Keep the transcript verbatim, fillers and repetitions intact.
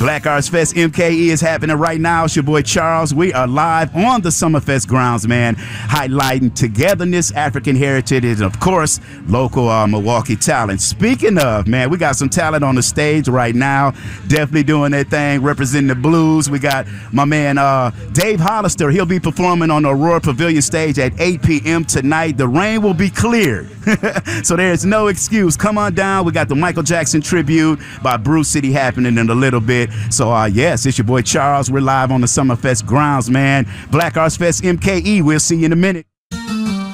Black Arts Fest M K E is happening right now. It's your boy Charles. We are live on the Summerfest grounds, man, highlighting togetherness, African heritage, and of course, local uh, Milwaukee talent. Speaking of, man, we got some talent on the stage right now, definitely doing their thing, representing the blues. We got my man uh, Dave Hollister. He'll be performing on the Aurora Pavilion stage at eight p m tonight. The rain will be cleared, so there's no excuse. Come on down. We got the Michael Jackson tribute by Bruce City happening in a little bit. So, uh, yes, it's your boy Charles. We're live on the Summerfest grounds, man. Black Arts Fest M K E. We'll see you in a minute.